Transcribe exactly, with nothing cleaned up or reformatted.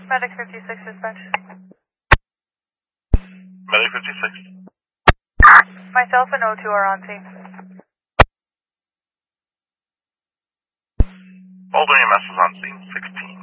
Medic fifty-six dispatch. Medic fifty-six. Myself and O two are on scene. Boulder E M S is on scene, sixteen.